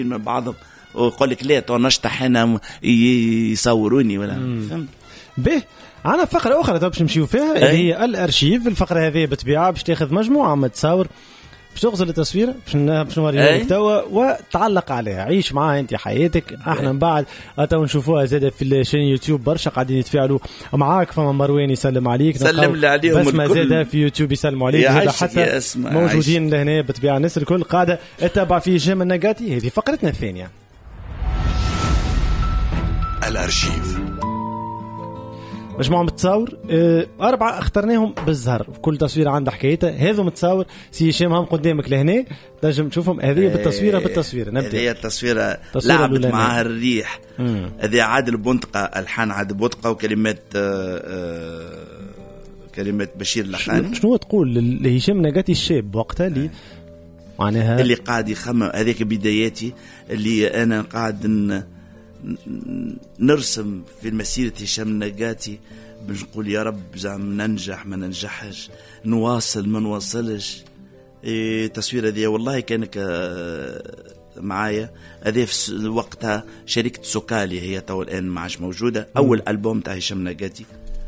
من بعضهم ويقول لك لا تو نشطح هنا يصوروني ولا فهمت. به عنا فقرة أخرى باش نمشيو فيها اللي هي الأرشيف. الفقرة هذه بالطبيعة باش تاخذ مجموعة من التصاور باش تغزل التصوير باش نوريك توا وتعلق عليها. عيش معاها انت حياتك. احنا من بعد تو نشوفوها زاده في الشين يوتيوب برشا قاعدين يتفاعلوا معاك. فما مروان يسلم عليك سلم لي عليهم بس ما زاده في يوتيوب يسلم عليك حتى موجودين لهنا بالطبيعه الناس الكل قاعده تتابع في جيم النقاتي. هذه فقرتنا الثانيه الأرشيف. مجموعة متصور 4 اخترناهم بالزهر كل تصوير عنده حكايته. هذو متصور سي هشام هم قدامك لهنا تنجم تشوفهم. هذه بالتصويره نبدا. هذه التصويره لعبت معها الريح. هذه عادل بنطقه الحان عادل بنطقه وكلمات كلمات بشير لحاني. شنو تقول لهشام نقاتي الشاب وقتها اللي معناها اللي قاعد يخمم هذيك بداياتي اللي انا قاعد نرسم في مسيرة هشام نقاتي بنقول يا رب زعم ننجح ما ننجحش نواصل ما نواصلش. تصوير هذه والله كانك معايا. هذه في وقتها شركة سوكالي هي تو الآن ما عادش موجودة. أول ألبوم تاع هشام نقاتي.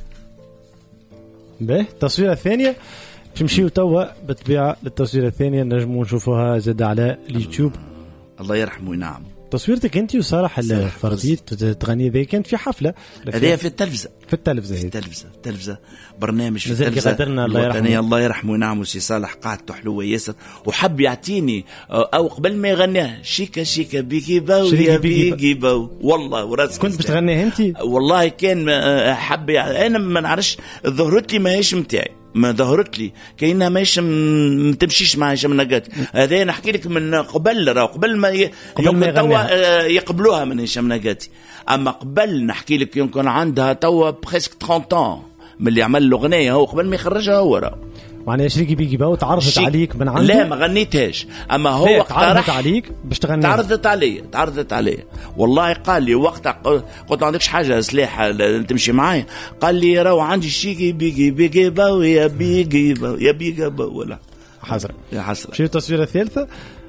به التصويرة الثانية تمشيو توا بالطبيعة للتصويرة الثانية نجمو نشوفوها زاد على اليوتيوب. الله يرحمه وينعم. تصويرتك انت وصالح الفردي تغني ذي كانت في حفله هذه في التلفزه التلفزه برنامج في التلفزه الله يرحمه وينعمه. سي صالح قعدته حلوه ياسر وحب يعطيني او قبل ما يغنيها شيكا شيكا بيكي باو يا بيكي باو والله وراسك كنت باش تغنيها انت والله كان حب انا ما نعرفش ظهرت لي ماهيش نتاعي ما ظهرت لي كأنها ماهيش تمشيش مع هشام نقاتي. هذا نحكي لك من قبل ما يقبلوها من هشام نقاتي. اما قبل نحكي لك يمكن عندها توا بريسك 30 من اللي عمل الاغنيه هو قبل ما يخرجها هو معناها شريكي بيجي باو تعرضت عليك من عنده. لا ما غنيتهاش اما هو تعرضت عليك باش تغني. تعرضت علي والله. قال لي وقتها قلت ما عندكش حاجه سلاح تمشي معايا. قال لي راهو عندي شيكي بيجي باو يا بيجي باو يا بيجي باو ولا حسره يا حسره. شو التصويره الثالثه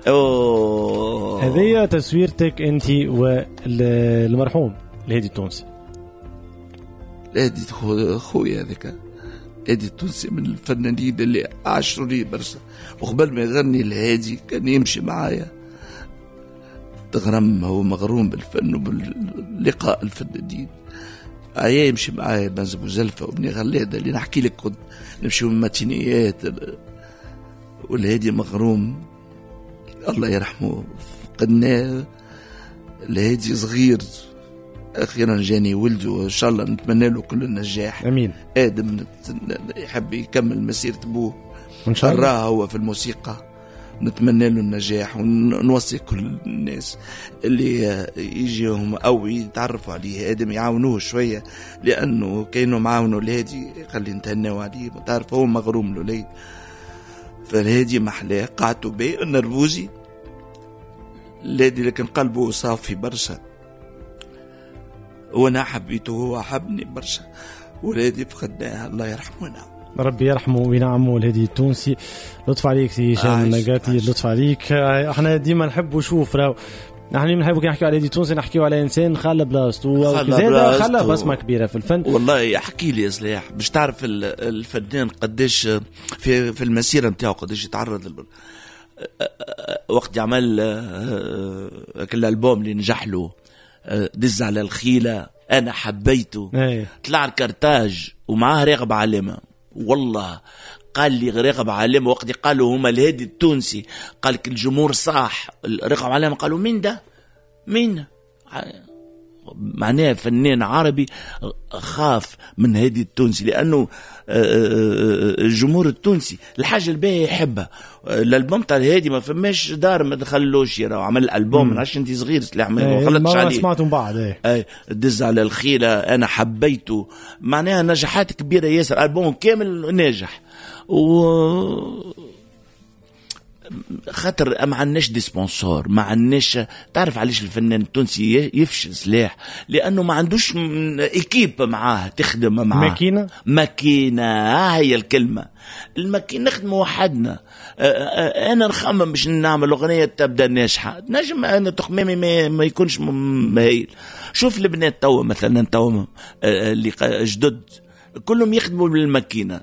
هذه تصويرتك انت والمرحوم الهادي التونسي. الهادي خويا هذاك هادي التونسي من الفنانين اللي عاشروني برشا. وقبل ما يغني الهادي كان يمشي معايا تغرم. هو مغروم بالفن وباللقاء الفنانين. يمشي معايا بنز بوزلفة وابني غلادة اللي نحكي لك كنت نمشي من ماتينيات. والهادي مغروم الله يرحمه فقدناه. الهادي صغير أخيرا جاني ولده وإن شاء الله نتمنى له كل النجاح. أمين. آدم يحب يكمل مسيرة أبوه إن شاء الله. هو في الموسيقى نتمنى له النجاح. ونوصي كل الناس اللي يجيهم أو يتعرفوا عليه آدم يعاونوه شوية لأنه كانوا معاونوا الهادي خلي نتهنوا عليه. تعرف هو مغروم الوليد فالهادي محلاه قعدوا بيه النرفوزي الهادي لكن قلبه صافي برشا وانا حبيته هو حبني برشا. ولادي فقدناها الله يرحمه. ربي يرحمه وينعمه. الهادي التونسي لطف عليك سي هشام نقاتي لطف عليك. احنا ديما نحب نشوف راهو نحن نحبوا كي نحكيو على الهادي التونسي نحكيو على انسان خلى بلاصتو خلى بصمه كبيره في الفن. والله يحكي لي صلاح باش تعرف الفنان قداش في المسيره نتاعو قداش يتعرض وقت يعمل كل الالبوم اللي نجح له دز على الخيلة أنا حبيته. طلع الكرتاج ومعاه راغب علامة. والله قال لي راغب علامة وقت قالوا هما الهادي التونسي قال لك الجمهور صاح. راغب علامة قالوا مين ده مين معناه فنان عربي خاف من هادي التونسي لأنه الجمهور التونسي الحاجة الباهية يحبها. الألبوم تاع الهادي ما فماش دار ما دخلوش يراو عمل الألبوم من عشان انت صغير سلاح ما خلطش عليه. ما سمعتم بعد دز على الخيلة أنا حبيته معناها نجاحات كبيرة ياسر. ألبوم كامل ناجح. و خاطر ما عندناش دي سبونسور، ما عندناش. تعرف علاش الفنان التونسي يفشل سلاح؟ لانه ما عندوش ايكيب معاه تخدم معاه. ماكينه هي الكلمه. الماكينه نخدموا وحدنا. انا نخمم باش نعمل اغنيه تبدا ناجحه، نجم انا تخميمي ما يكونش مهيل. شوف البنات توا مثلا، توا اللي جدد كلهم يخدموا بالماكينه،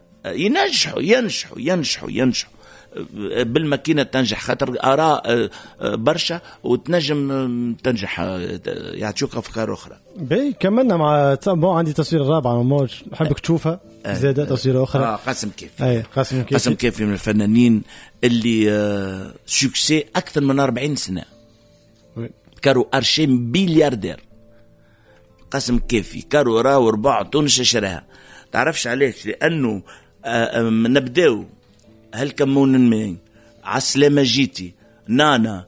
ينجحوا بالماكينه تنجح. خاطر اراء برشا وتنجم تنجح، يعطيوك افكار اخرى. باهي كملنا مع عندي تصوير الرابعه موج، نحبك تشوفها زادة تصوير اخرى. قاسم كيفي. قاسم كيفي من الفنانين اللي سوكسي اكثر من 40 سنه. كارو ارشي بلياردير. قاسم كيفي كارو راهو ربع تونس شراها. تعرفش علاش؟ لانه نبداو هالكمون المين عالسلامة جيتي نانا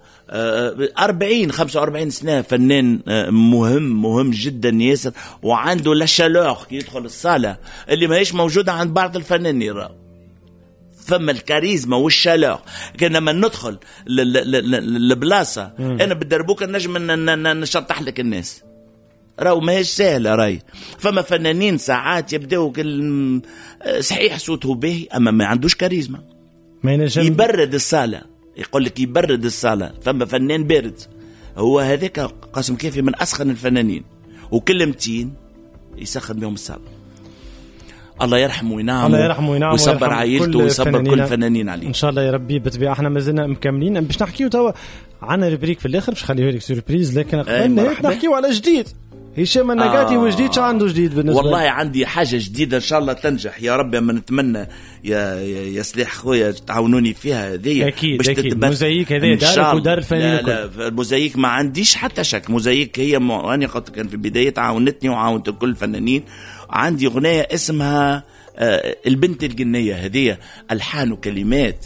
45 سنة فنان مهم جدا ياسر، وعنده لاشالور كي يدخل الصالة اللي ما هيش موجودة عند بعض الفنانين. فما الكاريزما والشالور. كان لما ندخل البلاصة أنا بالدربوك النجم نشطح لك الناس، راهو ما هيش سهلة. راي فما فنانين ساعات يبدأوا صحيح صوته باهي أما ما عندوش كاريزما، يبرد الصالة. يقول لك يبرد الصالة. فما فنان بارد، هو هذاك قاسم كيفي من أسخن الفنانين، وكلمتين يسخن بهم الصالة. الله يرحمه وينعمه ويصبر عائلته ويصبر كل الفنانين عليه ان شاء الله يا ربي. بالطبيعه احنا مازلنا مكملين باش نحكيو توا عن ريبريك في الاخر، باش نخليه لك سوربريز، لكن قبل نحكيو على جديد. هشام النقاتي وجديد، شو عنده جديد بالنسبه؟ والله عندي حاجه جديده ان شاء الله تنجح يا رب. اما نتمنى يا سلاح خويا تعاونوني فيها هذه اكيد. موزايك هذه دارك ودار الفنانين. لا الموزايك ما عنديش حتى شك. موزايك هي انا قلت كان في البدايه عاونتني وعاونت كل الفنانين. عندي اغنيه اسمها البنت الجنيه، هذه الحان وكلمات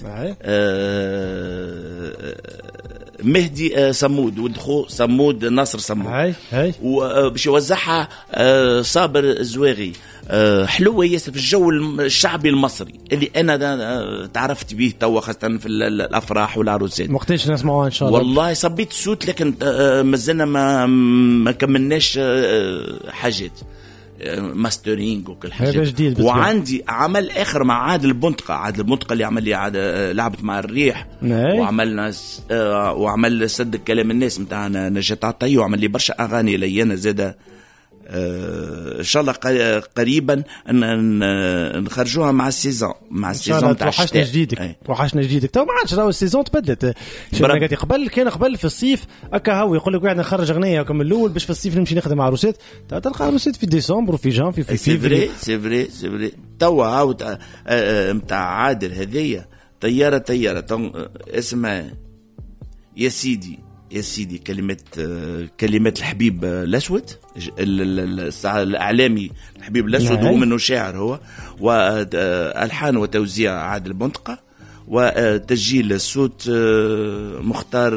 مهدي صمود ودخو صمود ناصر صمود، وباش يوزعها صابر الزواغي. حلوه ياسر في الجو الشعبي المصري اللي انا تعرفت به توا، خاصه في الافراح والعروسات. وقتاش نسمعوها ان شاء الله؟ والله صبيت الصوت لكن مازلنا ما كملناش حاجات ماسترينج وكل حاجة. وعندي عمل آخر مع عادل البنطقة اللي عمل لي لعبت مع الريح، وعملنا وعمل سد كلام الناس متاعنا نجاة عطية، وعمل لي برشا أغاني لينا زادة. ان شاء الله قريبا نخرجوها مع السيزون تاع الشتاء. وحشنا جديدك تو ما عادش راهو السيزون تبدلت. قبل في الصيف هكا هو يقول لك واحد نخرج اغنيه من الاول باش في الصيف نمشي نخدم عروسات. تلقى عروسات في ديسمبر وفي جانفي في فيفري. سي توا عاود نتاع عادل هذيا طياره اسمها يا سيدي كلمات الحبيب الأسود الإعلامي الحبيب الأسود، هو منه شاعر هو، والحان وتوزيع عادل البنطقة، وتسجيل الصوت مختار.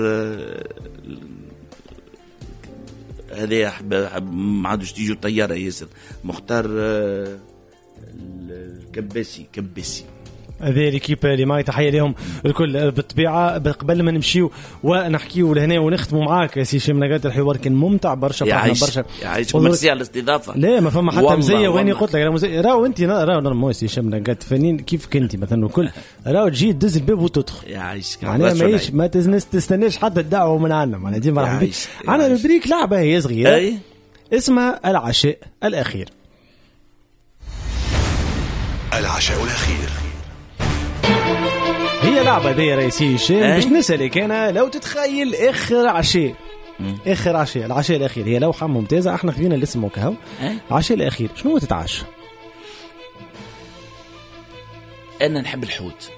هذا ما عادش تيجوا طيارة ياسر مختار الكباسي. هذه الكيب اللي معي تحية لهم الكل. بالطبيعة قبل ما نمشيو ونحكيو لهنا ونختموا معاك يا سي هشام نقات، الحوار كان ممتع برشا. يعيش ميرسي على الاستضافة. لا ما فما حتى مزية وين قلت لك راهو انت راهو سي هشام نقات فنين كيف كنتي مثلا وكل راهو تجي تدز الباب وتدخل. يعيشك معناها ما تستناش حتى الدعوة من عندنا، معناها ديما مرحبا بك. عندنا ربريك لعبة هي صغيرة اسمها العشاء الأخير. العشاء الأخير هي لعبة دي رئيسي هشام باش نسألك أنا لو تتخيل آخر عشاء العشاء الأخير. هي لوحة ممتازة احنا خلينا الاسم وكهو. العشاء الأخير شنو تتعشى؟ أنا نحب الحوت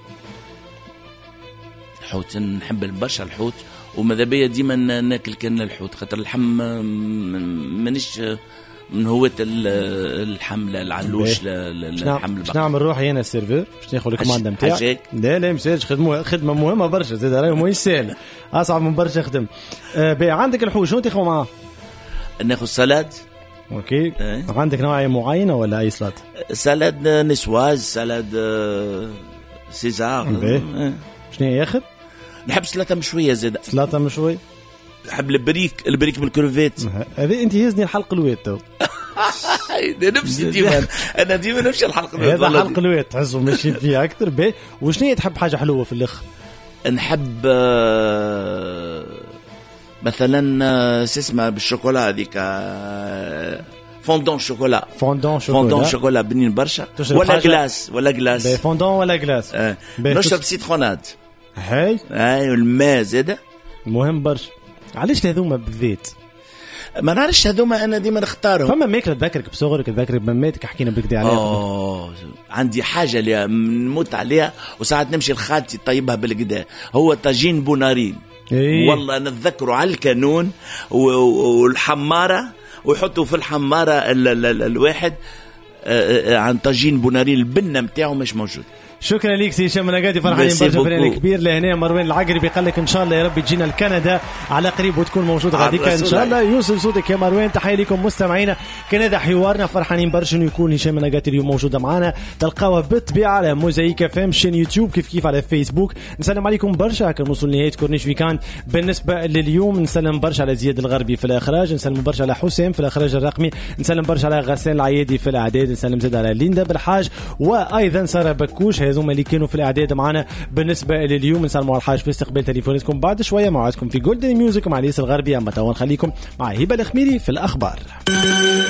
نحب برشا الحوت، وماذا بيا ديما ناكل كان الحوت، خاطر اللحم مانيش من هواة الحملة العلوش للحمل. باش نعمل روحي انا السيرفر باش ناخذ الكوماندا نتاعك. لا مساج خدمة مهمة برشا زاد راهي ماهيش سهلة، أصعب من برشا خدم. عندك الحوش شنو تاخذ معاه؟ ناخذ سلاد. اوكي. عندك نوعية معينة ولا أي سلطة؟ سلاد نسواز، سلاد سيزار. شنو ياخذ؟ نحب سلطة مشوية زادة. سلطة مشوي. نحب البريك بالكروفيت. هذه انت يزني الحلق الويت تو. نفسي ديما انا ديما نمشي الحلق الويت. هذا حلق الويت تحسوا ماشيين فيها اكثر باهي. وشنو تحب حاجة حلوة في الاخر؟ نحب مثلا اسمها بالشوكولا هذيك فوندون شوكولا بنين برشا ولا غلاس فوندون ولا غلاس. نشرب سيتروناد هاي والماء زاده مهم برشا. علاش هذوما بالذات ما نعرفش هذوما انا ديما نختارهم. فما ماكله تذكرك بصغرك تذكرك بماماتك حكينا بكدي عليها؟ عندي حاجه اللي نموت عليها وساعات نمشي لخالتي طيبها بالكدا هو طاجين بونارين. والله نتذكره على الكانون والحماره ويحطوا في الحماره الواحد عن طاجين بونارين البنه نتاعو مش موجود. شكرا ليك سي هشام مناقاتي فرحانين برشا فريق كبير لهنا. مروان العقربي قال لك ان شاء الله يا رب تجينا لكندا على قريب وتكون موجود غاديك ان شاء الله. يوصل صوتك يا مروان. تحيه لكم مستمعينا كان هذا حوارنا فرحانين برشا انه يكون هشام مناقاتي اليوم موجوده معنا. تلقاوها بالطبيعه على موزايك اف ام شين يوتيوب كيف على فيسبوك. نسلم عليكم برشا هكا نوصل لنهايه كورنيش ويكاند بالنسبه لليوم. نسلم برشا على زياد الغربي في الاخراج. نسلم برشا على حسام في الاخراج الرقمي. نسلم برشا على غسان العيادي في الاعداد. نسلم زاد على ليندا بالحاج وايضا ساره بكوش. هذوما اللي كانوا في الاعداد معنا بالنسبه لليوم. نسلموا على الحاج في استقبال تليفوناتكم بعد شويه. موعدكم في جولدن ميوزك مع الياس الغربي. اما توا نخليكم مع هبه الخميري في الاخبار.